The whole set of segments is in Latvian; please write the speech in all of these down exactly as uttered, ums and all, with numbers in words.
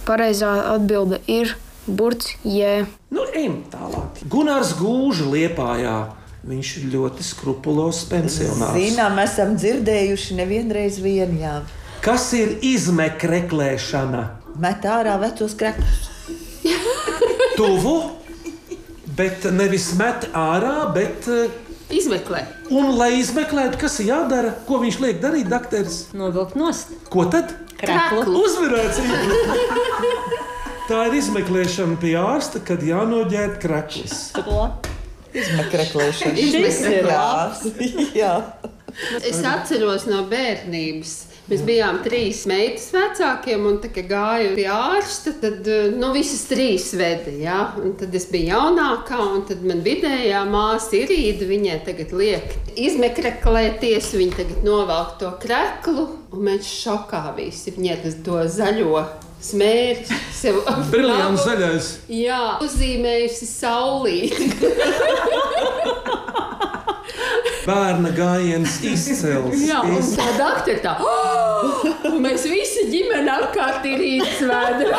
Pareizā atbilde ir burts J. Nu, ejam tālāk. Gunārs Gūža Liepājā. Viņš ir ļoti skrupulos pensionārs. Zinām, esam dzirdējuši nevienreiz vien, jā. Kas ir izmekreklēšana? Met ārā vecos kreklus. Tuvu, bet nevis met ārā, bet... Izmeklē. Un, lai izmeklētu, kas ir jādara, ko viņš liek darīt, dakteris? Novilkt nost. Ko tad? Kreklu. Uzvarēts! Tā ir izmeklēšana pie ārsta, kad jānoģērb kreklis. Izmekreklēšana. Izmekreklēšana. Jā. Es atceros no bērnības. Mēs bijām trīs meitas vecākiem, un tā, kad gāju pie ārsta, tad nu, visas trīs veda. Ja? Un tad es biju jaunākā, un tad man vidējā māsa Irīda, viņai tagad liek izmekreklēties, viņa tagad novelk to kreklu, un mēs šokā visi. Viņai tas to zaļo smēri sev apgāvu. Briljants zaļais. Jā, uzzīmējusi saulīti. Bērna gājiens izcels. Jā, un tā doktora tā. Oh! Un mēs visi ģimene apkārt ir īsvēdra.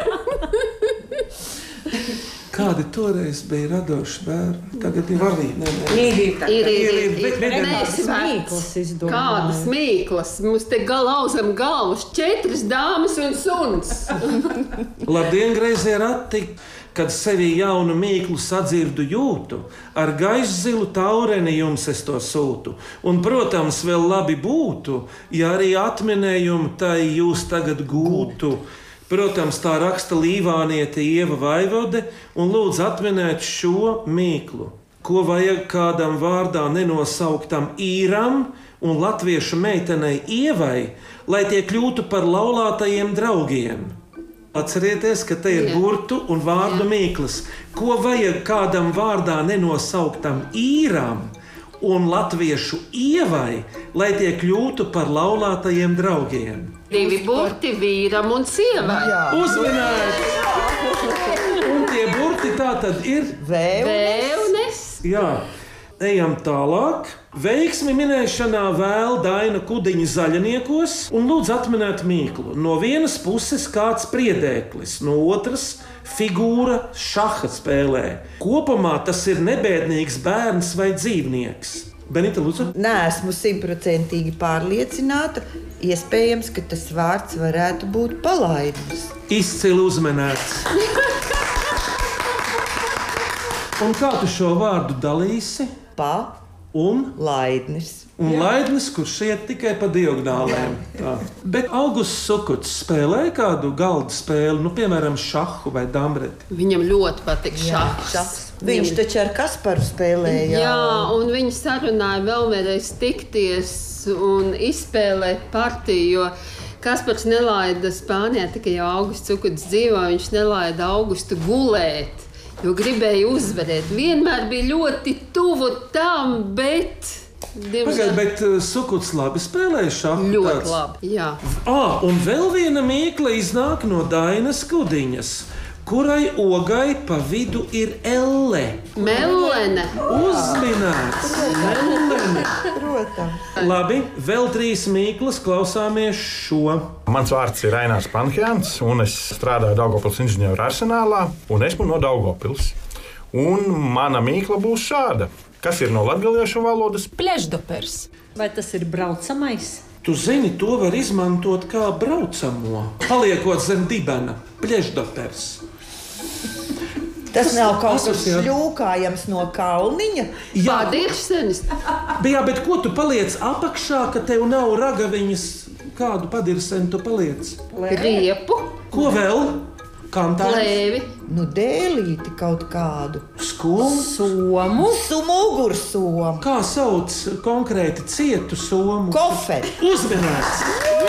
Kādi toreiz bija radoši bērni? Tagad ir arī. Nē, nē. Ir, ir, ir, ir. Bet Mēs smīklas izdomājam. Kādas smīklas? Mums te galauzam galvas četras dāmas un suns. Labdien, greizie rati! Kad sevi jaunu mīklu sadzirdu jūtu, ar gaišu zilu taureni jums es to sūtu. Un, protams, vēl labi būtu, ja arī atminējumu tai jūs tagad gūtu. Protams, tā raksta Līvāniete Ieva Vaivode un lūdz atminēt šo mīklu. Ko vajag kādam vārdā nenosauktam īram un latviešu meitenei Ievai, lai tie kļūtu par laulātajiem draugiem? Atcerieties, ka te ir burtu un vārdu mīklas. Ko vajag kādam vārdā nenosauktam īram un latviešu Ievai, lai tie kļūtu par laulātajiem draugiem? Divi burti vīram un sievai. Uzminēt! Un tie burti tā tad ir Vēvnes. Jā, ejam tālāk. Veiksmi minēšanā vēl Daina Kudiņa Zaļniekos un lūdz atminēt mīklu. No vienas puses kāds priedēklis, no otras figūra šaha spēlē. Kopumā tas ir nebēdnīgs bērns vai dzīvnieks. Benita, lūdzu. Neesmu simtprocentīgi pārliecināta. Iespējams, ka tas vārds varētu būt palaidnis. Izcili uzmanēts. Un kā tu šo vārdu dalīsi? Pa un laidnis. Un Jā. Laidnis, kurš iet tikai pa diagonālēm. Tā. Bet Augusts Sukuts spēlēja kādu galda spēli, nu, piemēram, šahu vai dambreti? Viņam ļoti patīk šahs. Viņš taču ar Kasparu spēlēja. Jā, un viņi sarunāja vēl vienreiz tikties un izspēlēt partiju, jo Kaspars nelaida Spānijā, tikai jau Augusts Sukuts dzīvo, viņš nelaida Augustu gulēt. Jo gribēju uzvarēt. Vienmēr bija ļoti tuvu tam, bet... Pagaid, bet uh, Sukuts labi spēlēja šahu? Ļoti tāds. labi, jā. Ah, un vēl viena mīkla iznāk no Dainas Kudiņas, kurai ogai pa vidu ir elle. Mellene. Uzminēts. Mellene. Protams. Labi, vēl trīs mīklas, klausāmies šo. Mans vārds ir Rainārs Pankjāns, un es strādāju Daugavpils inženieru arsenālā, un esmu no Daugavpils. Un mana mīkla būs šāda. Kas ir no latgaliešu valodas? Pleždopers. Vai tas ir braucamais? Tu zini, to var izmantot kā braucamo, paliekot zem dibena. Pleždopers. Tas nav kaut kas ļūkājams no kalniņa. Jā, Padirsenis. Jā, bet ko tu paliec apakšā, ka tev nav ragaviņas? Kādu padirseni tu paliec? Riepu. Ko vēl? Kantārs? Lēvi. Nu, dēlīti kaut kādu. Skolu? Somu. Sumugursomu. Kā sauc konkrēti cietu somu? Koferi. Uzminēts.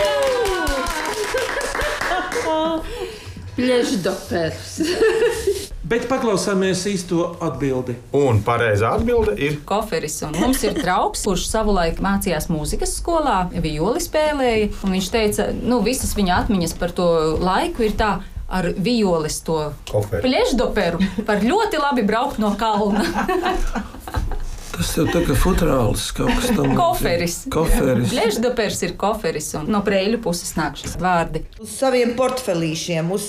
Pleždopers. Bet paklausāmies īsto atbildi. Un pareizā atbilde ir Koferis. Un mums ir draugs, kurš savulaik mācījās mūzikas skolā, violi spēlēja. Un viņš teica, nu, visas viņa atmiņas par to laiku ir tā, ar violes to Koferi. Pleždoperu var ļoti labi braukt no kalna. Tas tev tā kā futrālis kaut kas tam. Koferis. Koferis. Pleždopers ir koferis, un no Preļu puses nāk šis vārdi. Uz saviem portfelīšiem, uz